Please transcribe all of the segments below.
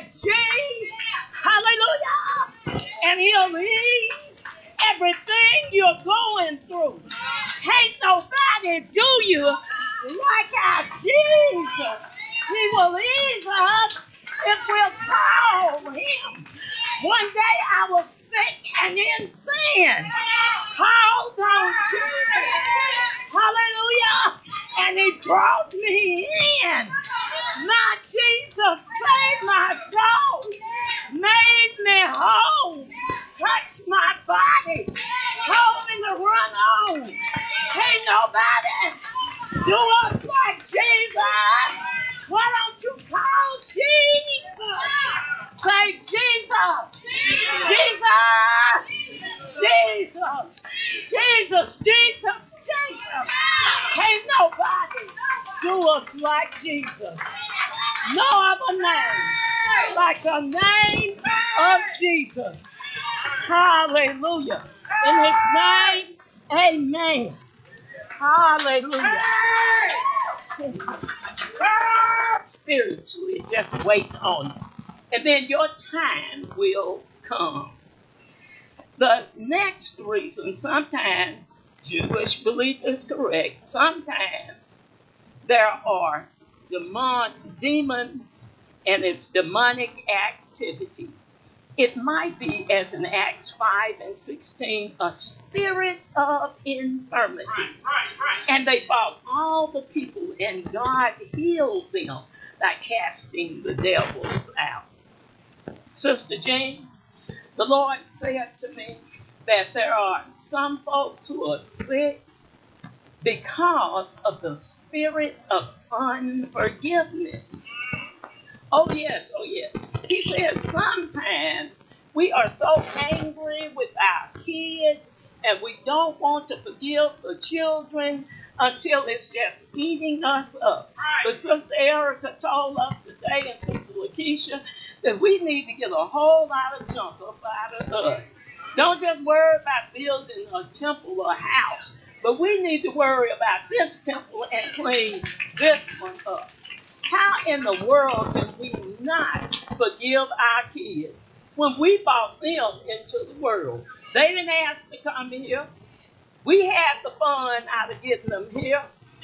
G. Hallelujah. And he'll ease everything you're going through. Can't nobody do you like our Jesus. He will ease us if we'll call him. One day I was sick and in sin. Called on Jesus. Hallelujah. And he brought me in. My Jesus saved my soul. Made me whole. Touched my body. Told me to run on. Can't nobody do us like Jesus. Why don't you call Jesus? Say Jesus. Jesus. Jesus. Jesus. Jesus. Jesus. Can't nobody do us like Jesus. No other name like the name of Jesus. Hallelujah. In his name, amen. Hallelujah. Spiritually, just wait on it. And then your time will come. The next reason, sometimes Jewish belief is correct. Sometimes there are demons and it's demonic activity. It might be, as in Acts 5 and 16, a spirit of infirmity. And they brought all the people, and God healed them by casting the devils out. Sister Jane, the Lord said to me that there are some folks who are sick because of the spirit of unforgiveness. Oh yes, oh yes. He said sometimes we are so angry with our kids and we don't want to forgive the children until it's just eating us up. But Sister Erica told us today, and Sister Lakeisha, that we need to get a whole lot of junk up out of us. Don't just worry about building a temple or a house, but we need to worry about this temple and clean this one up. How in the world can we not forgive our kids when we brought them into the world? They didn't ask to come here. We had the fun out of getting them here.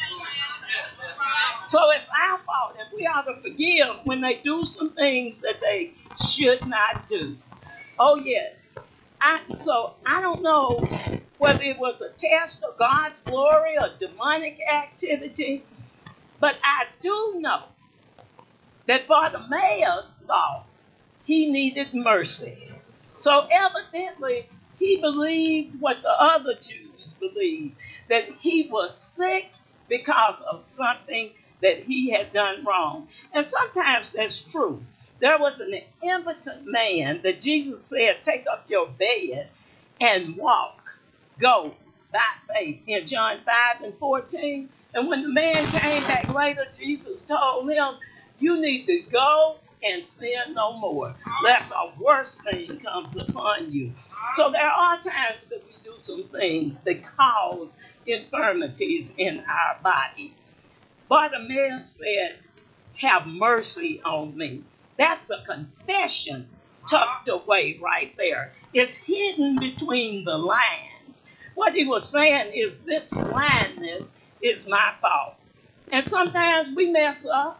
So it's our fault, and we ought to forgive when they do some things that they should not do. Oh, yes. So I don't know whether it was a test of God's glory or demonic activity, but I do know that Bartimaeus thought he needed mercy. So evidently, he believed what the other Jews believed, that he was sick because of something that he had done wrong. And sometimes that's true. There was an impotent man that Jesus said, take up your bed and walk, go by faith, in John 5 and 14. And when the man came back later, Jesus told him, you need to go and sin no more, lest a worse thing comes upon you. So there are times that we do some things that cause infirmities in our body. Bartimaeus said, have mercy on me. That's a confession tucked away right there. It's hidden between the lines. What he was saying is this blindness is my fault. And sometimes we mess up.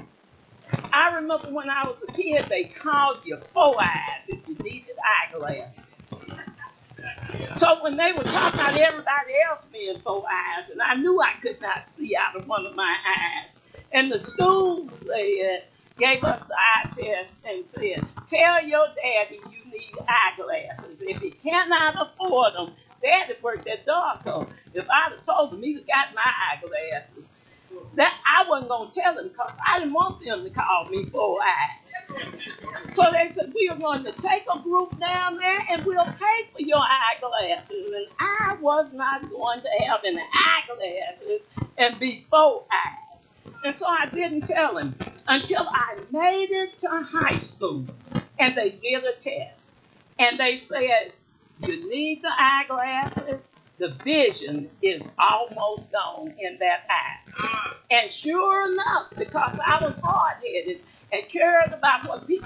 I remember when I was a kid, they called you four eyes if you needed eyeglasses. So when they were talking about everybody else being four eyes, and I knew I could not see out of one of my eyes, and the school said, gave us the eye test and said, tell your daddy you need eyeglasses. If he cannot afford them, daddy worked at Darko. If I'd have told him he'd have got my eyeglasses, that I wasn't going to tell them because I didn't want them to call me four eyes. So they said, we are going to take a group down there and we'll pay for your eyeglasses. And I was not going to have any eyeglasses and be four eyes. And so I didn't tell him until I made it to high school. And they did a test. And they said, you need the eyeglasses. The vision is almost gone in that eye. And sure enough, because I was hard-headed and cared about what people